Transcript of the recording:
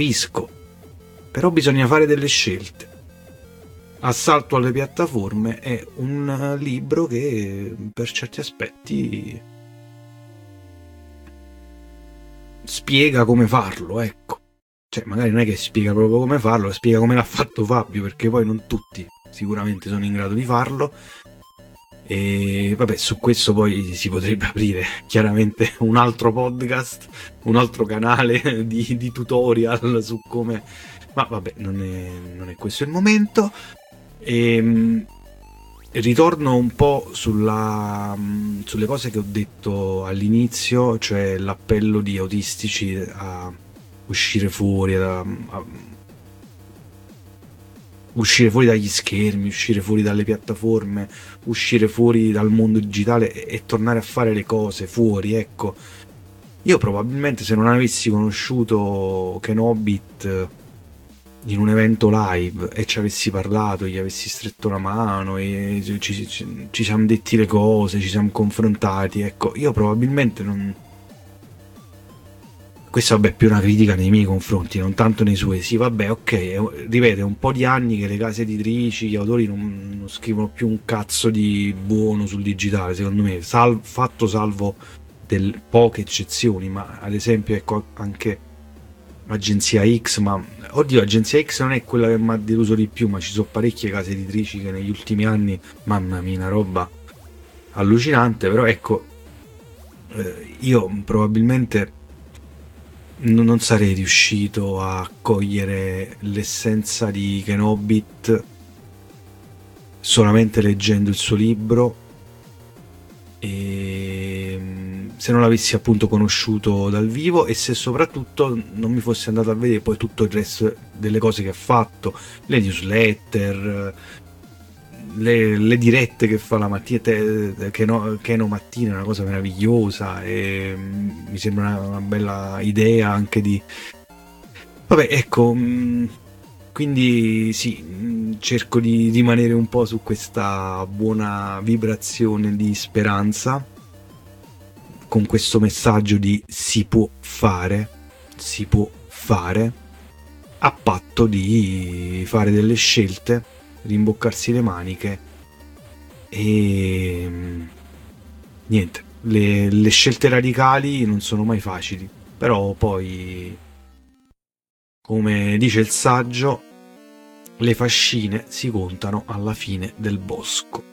capisco, però bisogna fare delle scelte. Assalto alle piattaforme è un libro che per certi aspetti spiega come farlo, ecco. Cioè, magari non è che spiega proprio come farlo, spiega come l'ha fatto Fabio, perché poi non tutti sicuramente sono in grado di farlo. E vabbè, su questo poi si potrebbe aprire chiaramente un altro podcast, un altro canale di tutorial su come... Ma vabbè, non è questo il momento. Ritorno un po' sulle cose che ho detto all'inizio, cioè l'appello di autistici a uscire fuori, uscire fuori dagli schermi, uscire fuori dalle piattaforme, uscire fuori dal mondo digitale e tornare a fare le cose fuori, ecco. Io probabilmente se non avessi conosciuto Ken Hobbit in un evento live e ci avessi parlato, gli avessi stretto la mano e ci siamo detti le cose, ci siamo confrontati, ecco, io probabilmente non... Questa vabbè è più una critica nei miei confronti, non tanto nei suoi. Sì, vabbè, ok, ripeto, è un po' di anni che le case editrici, gli autori non scrivono più un cazzo di buono sul digitale, secondo me, fatto salvo poche eccezioni, ma ad esempio ecco anche Agenzia X, ma oddio, Agenzia X non è quella che mi ha deluso di più, ma ci sono parecchie case editrici che negli ultimi anni, mamma mia, una roba allucinante, però ecco, io probabilmente non sarei riuscito a cogliere l'essenza di Ken Hobbit solamente leggendo il suo libro, e se non l'avessi appunto conosciuto dal vivo e se soprattutto non mi fossi andato a vedere poi tutto il resto delle cose che ha fatto, le newsletter, le dirette che fa la mattina, Keno mattina, è una cosa meravigliosa e mi sembra una bella idea anche di... Vabbè, ecco, quindi sì, cerco di rimanere un po' su questa buona vibrazione di speranza, con questo messaggio di si può fare, a patto di fare delle scelte, rimboccarsi le maniche e niente, le scelte radicali non sono mai facili, però poi, come dice il saggio, le fascine si contano alla fine del bosco.